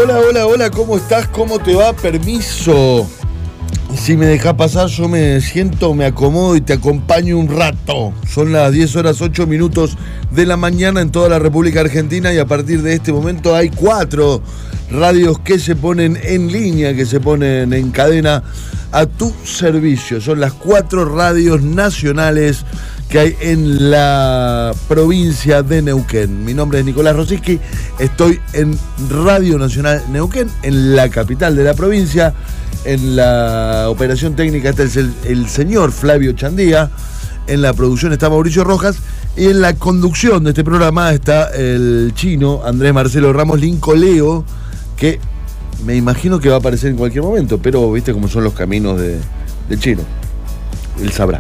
Hola, ¿cómo estás? ¿Cómo te va? Permiso. Si me dejás pasar, yo me siento, me acomodo y te acompaño un rato. Son las 10 horas 8 minutos de la mañana en toda la República Argentina y a partir de este momento hay 4 radios que se ponen en línea, que se ponen en cadena a tu servicio. Son las 4 radios nacionales que hay en la provincia de Neuquén. Mi nombre es Nicolás Rosiski, estoy en Radio Nacional Neuquén, en la capital de la provincia. En la operación técnica está el señor Flavio Chandía, en la producción está Mauricio Rojas y en la conducción de este programa está el chino Andrés Marcelo Ramos Lincoleo, que me imagino que va a aparecer en cualquier momento, pero viste cómo son los caminos del chino, él sabrá.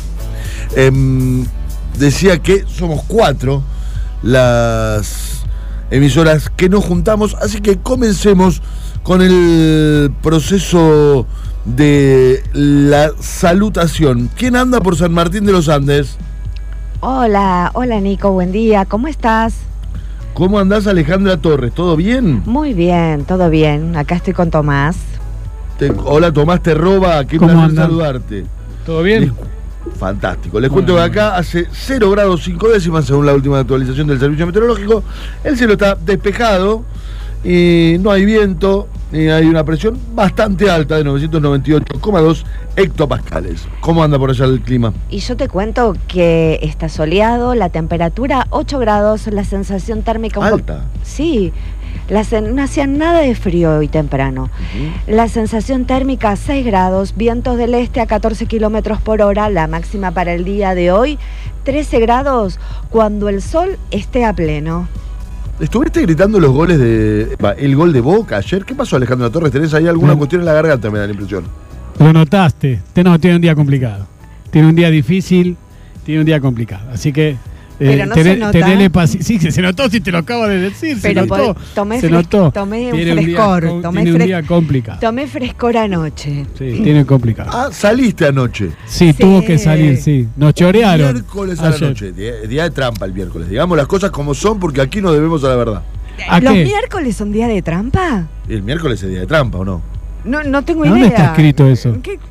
Decía que somos 4 las emisoras que nos juntamos, así que comencemos con el proceso de la salutación. ¿Quién anda por San Martín de los Andes? Hola Nico, buen día, ¿cómo estás? ¿Cómo andás, Alejandra Torres? ¿Todo bien? Muy bien, todo bien, acá estoy con Tomás. Hola Tomás, te roba, qué placer saludarte. ¿Todo bien? Fantástico. Les cuento que acá hace 0 grados 5 décimas según la última actualización del Servicio Meteorológico. El cielo está despejado y no hay viento y hay una presión bastante alta de 998,2 hectopascales. ¿Cómo anda por allá el clima? Y yo te cuento que está soleado, la temperatura 8 grados, la sensación térmica alta. Sí. No hacía nada de frío hoy temprano. La sensación térmica 6 grados, vientos del este a 14 kilómetros por hora, la máxima para el día de hoy 13 grados cuando el sol esté a pleno. ¿Estuviste gritando los goles el gol de Boca ayer? ¿Qué pasó, Alejandra Torres? ¿Tenés ahí alguna cuestión en la garganta? Me da la impresión. Lo notaste. Tiene un día complicado. Tiene un día difícil, tiene un día complicado. Así que pero no se nota. Tenele paciencia. Sí, se notó, si te lo acabo de decir. Pero tomé frescor. Tiene un día complicado. Tomé frescor anoche. Sí, tiene complicado. Ah, ¿saliste anoche? Sí, tuvo que salir, sí. Nos chorearon. Miércoles a la noche. Día de trampa el miércoles. Digamos las cosas como son porque aquí nos debemos a la verdad. ¿Los miércoles son día de trampa? ¿El miércoles es día de trampa o no? No tengo idea. ¿Dónde está escrito eso?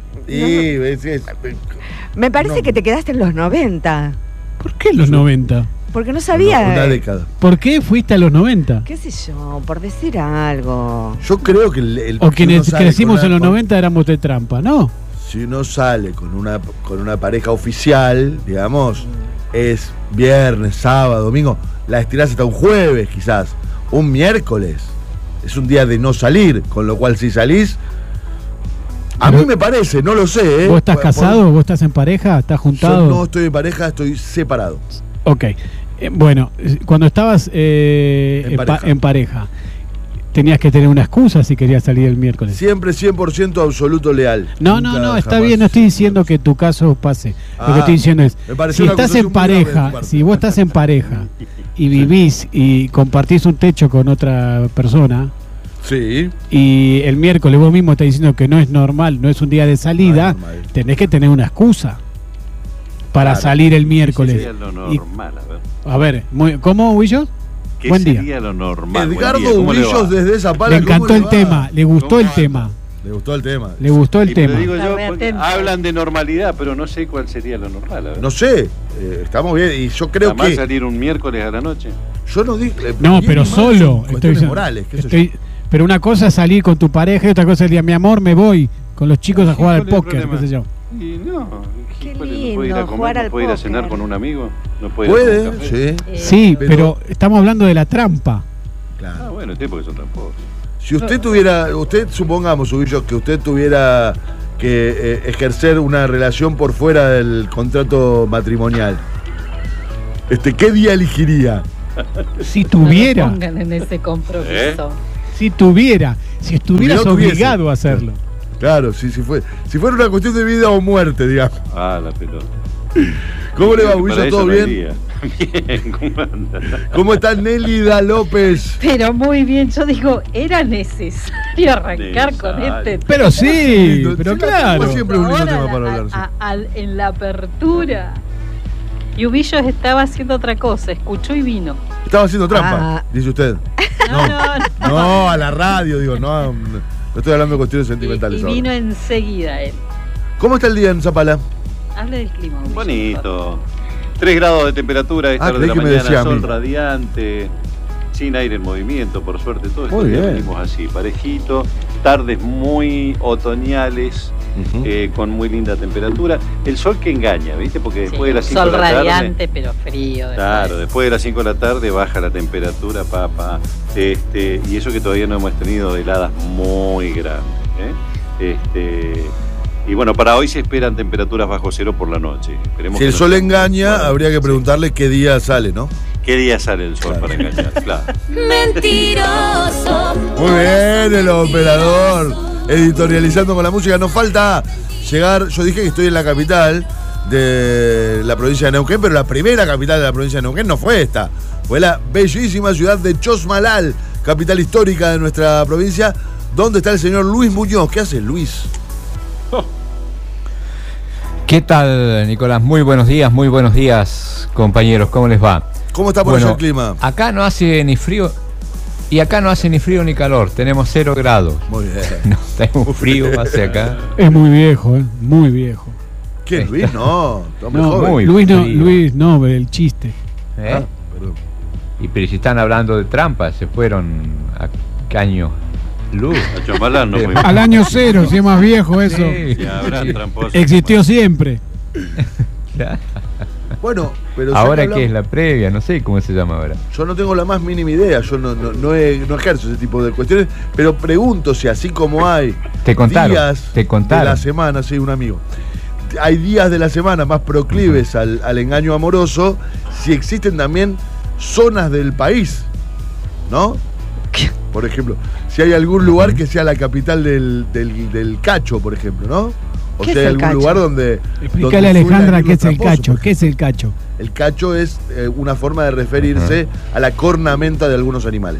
Me parece que te quedaste en los 90. ¿Por qué los 90? Porque no sabía. Una década. ¿Por qué fuiste a los 90? ¿Qué sé yo? Por decir algo. Yo creo que o quienes crecimos en los 90 éramos de trampa, ¿no? Si uno sale con una pareja oficial, digamos, es viernes, sábado, domingo, la estirás hasta un jueves quizás. Un miércoles es un día de no salir, con lo cual si salís, a mí me parece, no lo sé. ¿Vos estás casado? ¿Vos estás en pareja? ¿Estás juntado? Yo no estoy en pareja, estoy separado. Ok. Bueno, cuando estabas en pareja, tenías que tener una excusa si querías salir el miércoles. Siempre 100% absoluto leal. No, está bien, no estoy diciendo que tu caso pase. Lo que estoy diciendo es, si estás en pareja, si vos estás en pareja y vivís y compartís un techo con otra persona, sí, y el miércoles vos mismo estás diciendo que no es normal, no es un día de salida, tenés que tener una excusa para salir el miércoles. ¿Qué sería lo normal? A ver, ¿cómo, Huillos? ¿Qué Buen día. sería lo normal? Edgardo Huillos desde esa pala. Le encantó el tema, le gustó el tema. Le gustó el tema. Le gustó el tema. Digo yo, hablan de normalidad, pero no sé cuál sería lo normal. No sé, estamos bien y yo creo que salir un miércoles a la noche. Yo no dije. No, pero solo. Morales, pero una cosa es salir con tu pareja y otra cosa es decir, mi amor, me voy con los chicos a jugar al póker, qué sé yo. Y no, qué ¿no lindo, puede ir a comer, no puede ir a cenar con un amigo? ¿No puede, sí. Sí, pero estamos hablando de la trampa. Claro. Ah, bueno, porque son tramposos. Si usted supongamos, Ubillos, que usted tuviera que ejercer una relación por fuera del contrato matrimonial, ¿qué día elegiría? Si tuviera. No pongan en ese compromiso. Si estuvieras obligado a hacerlo. Claro, si fuera una cuestión de vida o muerte, digamos. Ah, la pelota. ¿Cómo le va, Huillo? ¿Todo bien? Bien, ¿cómo anda? ¿Cómo está Nélida López? Pero muy bien, yo digo, era necesario arrancar con este tema. Pero sí, pero claro. Siempre es un lindo tema para hablar. En la apertura. Y Ubillo estaba haciendo otra cosa, escuchó y vino. Estaba haciendo trampa, dice usted. No, a la radio, digo, no estoy hablando de cuestiones sentimentales. Y vino enseguida él. ¿Cómo está el día en Zapala? Hable del clima, Ubillo. Bonito. 3 grados de temperatura esta hora de la mañana, sol radiante, sin aire en movimiento, por suerte. Todo esto venimos así, parejito. Tardes muy otoñales, con muy linda temperatura. El sol que engaña, ¿viste? Porque después de las 5 de la tarde... Sol radiante, pero frío. Claro, después de las 5 de la tarde baja la temperatura, papá. Y eso que todavía no hemos tenido heladas muy grandes, y bueno, para hoy se esperan temperaturas bajo cero por la noche. Esperemos si el sol engaña, habría que preguntarle qué día sale, ¿no? ¿Qué día sale el sol para engañar? Claro. Mentiroso. Muy bien, el operador. Editorializando con la música. Nos falta llegar. Yo dije que estoy en la capital de la provincia de Neuquén, pero la primera capital de la provincia de Neuquén no fue esta. Fue la bellísima ciudad de Chosmalal, capital histórica de nuestra provincia, donde está el señor Luis Muñoz. ¿Qué hace Luis? ¿Qué tal, Nicolás? Muy buenos días, compañeros. ¿Cómo les va? ¿Cómo está por allá el clima? Acá no hace ni frío, y acá no hace ni frío ni calor. Tenemos 0 grados. Muy bien. No, tenemos frío hace acá. Es muy viejo, muy viejo. ¿Quién, Luis? No, muy Luis no, el chiste. Perdón. Y pero si están hablando de trampas, se fueron a qué año luz. Al año 0, si es más viejo eso. Existió siempre. Bueno, pero ahora que es la previa, no sé cómo se llama ahora. Yo no tengo la más mínima idea, yo no ejerzo ese tipo de cuestiones, pero pregunto si así como hay días de la semana, sí, un amigo, hay días de la semana más proclives al engaño amoroso, si existen también zonas del país, ¿no? Por ejemplo, si hay algún lugar que sea la capital del cacho, por ejemplo, ¿no? O sea, hay algún lugar donde... Explícale a Alejandra qué es el cacho. ¿Qué es el cacho? El cacho es una forma de referirse a la cornamenta de algunos animales.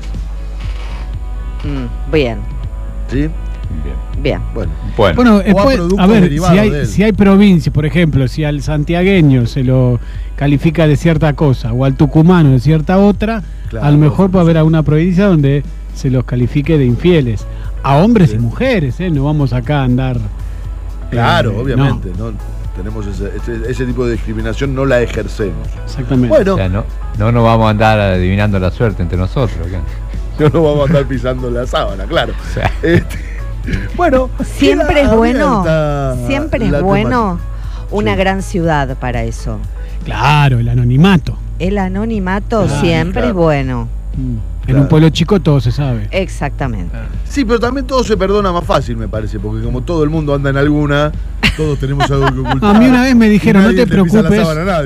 Bien. ¿Sí? Bien. Bueno, después, a ver, si hay provincias, por ejemplo, si al santiagueño se lo califica de cierta cosa o al tucumano de cierta otra, claro, a lo mejor puede haber alguna provincia donde se los califique de infieles. A hombres y mujeres, no vamos acá a andar... Claro, obviamente, no tenemos ese tipo de discriminación, no la ejercemos. Exactamente. Bueno, o sea, no nos vamos a andar adivinando la suerte entre nosotros. No nos vamos a andar pisando la sábana, claro. O sea. Bueno, siempre es bueno una gran ciudad para eso. Claro, el anonimato. El anonimato siempre es bueno. En un pueblo chico todo se sabe. Exactamente. Sí, pero también todo se perdona más fácil, me parece, porque como todo el mundo anda en alguna, todos tenemos algo que ocultar. A mí una vez me dijeron, no te preocupes.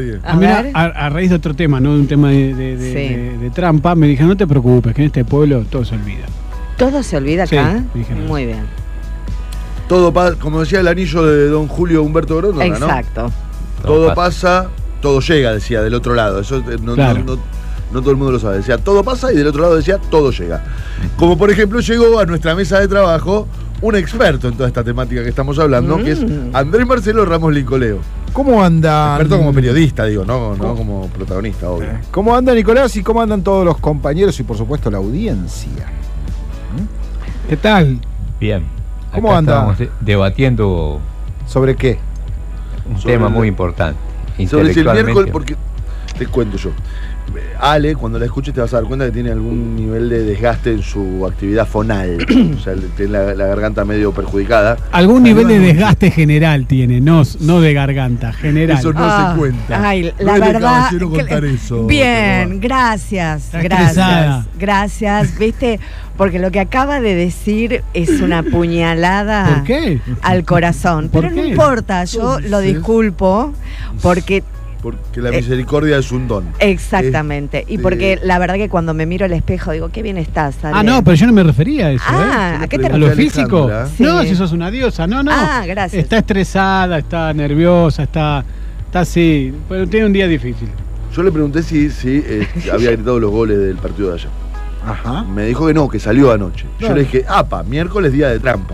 A raíz de otro tema, no un tema de trampa, me dijeron, no te preocupes, que en este pueblo todo se olvida. ¿Todo se olvida acá? Sí, muy bien. Todo como decía el anillo de don Julio Humberto Grondona, ¿no? Exacto. Todo pasa, todo llega, decía, del otro lado. Eso no todo el mundo lo sabe. Decía, todo pasa, y del otro lado decía, todo llega. Como por ejemplo llegó a nuestra mesa de trabajo un experto en toda esta temática que estamos hablando, que es Andrés Marcelo Ramos Lincoleo. ¿Cómo anda? Experto como periodista, digo, no como protagonista, obvio. ¿Cómo anda, Nicolás? ¿Y cómo andan todos los compañeros y por supuesto la audiencia? ¿Qué tal? Bien. ¿Cómo anda? Estamos debatiendo... ¿Sobre qué? Un tema muy importante. Sobre si el miércoles, porque te cuento yo. Ale, cuando la escuches te vas a dar cuenta que tiene algún nivel de desgaste en su actividad fonal. O sea, tiene la garganta medio perjudicada. Algún nivel de desgaste general tiene, no de garganta, general. Eso no se cuenta. Ay, la verdad. Contar eso, bien, gracias. ¿Viste? Porque lo que acaba de decir es una puñalada. ¿Por qué? Al corazón. Pero no importa, yo lo disculpo porque la misericordia es un don. Exactamente. Y porque la verdad que cuando me miro al espejo digo, qué bien estás, Ale. Ah, no, pero yo no me refería a eso. ¿A qué te refieres? ¿A lo físico? Sí. No, si sos una diosa. No. Ah, gracias. Está estresada, está nerviosa, está así. Bueno, tiene un día difícil. Yo le pregunté si había gritado los goles del partido de allá. Ajá. Me dijo que no, que salió anoche. Yo le dije, miércoles día de trampa.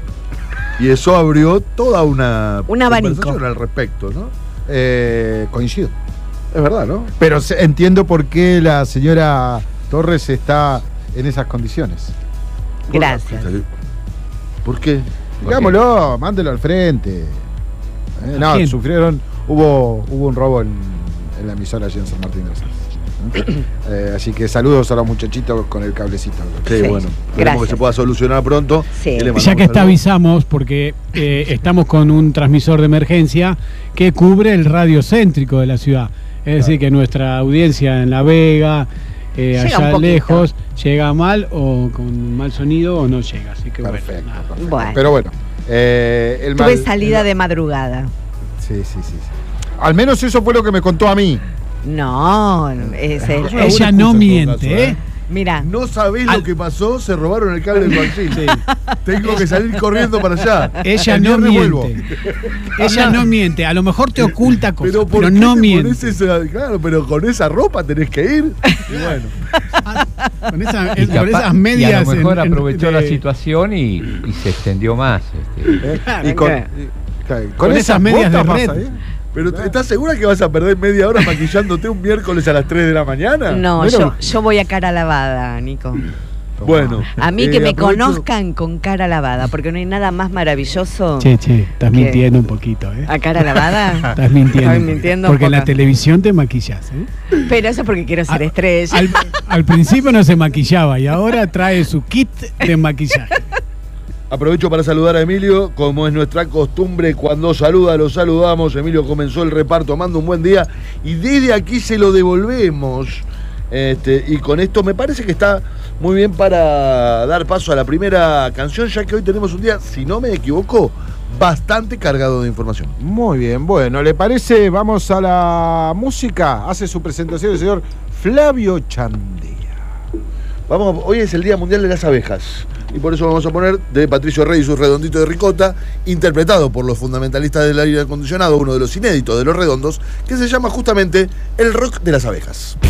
Y eso abrió toda una conversación al respecto, ¿no? Coincido. Es verdad, ¿no? Pero entiendo por qué la señora Torres está en esas condiciones. Gracias. ¿Por qué? Digámoslo, mándelo al frente. No, sufrieron, hubo un robo en la emisora allí en San Martín de los Andes. Así que saludos a los muchachitos con el cablecito. Sí, bueno, esperemos que se pueda solucionar pronto. Sí. Ya que está, avisamos, porque estamos con un transmisor de emergencia que cubre el radio céntrico de la ciudad. Es decir, que nuestra audiencia en La Vega, allá lejos, llega mal o con mal sonido o no llega. Así que perfecto. Pero bueno. Tuve salida de madrugada. Sí. Al menos eso fue lo que me contó a mí. No, ella no miente, ¿eh? Mira. No sabés lo que pasó, se robaron el cable del Juancín. Sí. Tengo que salir corriendo para allá. Ella no miente. Ella no miente. A lo mejor te oculta cosas, pero no miente. Claro, pero con esa ropa tenés que ir. Y bueno. Con esas medias. Y a lo mejor aprovechó la situación y se extendió más. Y con esas medias de red. ¿Pero estás segura que vas a perder media hora maquillándote un miércoles a las 3 de la mañana? No, yo voy a cara lavada, Nico. Bueno. A mí que me conozcan con cara lavada, porque no hay nada más maravilloso. Che, estás mintiendo un poquito, ¿eh? ¿A cara lavada? Estás mintiendo. Estoy mintiendo porque en la televisión te maquillas, ¿eh? Pero eso es porque quiero ser estrella. Al principio no se maquillaba y ahora trae su kit de maquillaje. Aprovecho para saludar a Emilio, como es nuestra costumbre, cuando saluda, lo saludamos. Emilio comenzó el reparto, manda un buen día y desde aquí se lo devolvemos. Y con esto me parece que está muy bien para dar paso a la primera canción, ya que hoy tenemos un día, si no me equivoco, bastante cargado de información. Muy bien, bueno, ¿le parece? Vamos a la música. Hace su presentación el señor Flavio Chandía. Hoy es el Día Mundial de las Abejas y por eso vamos a poner de Patricio Rey y sus Redonditos de Ricota, interpretado por los fundamentalistas del aire acondicionado, uno de los inéditos de Los Redondos, que se llama justamente El Rock de las Abejas.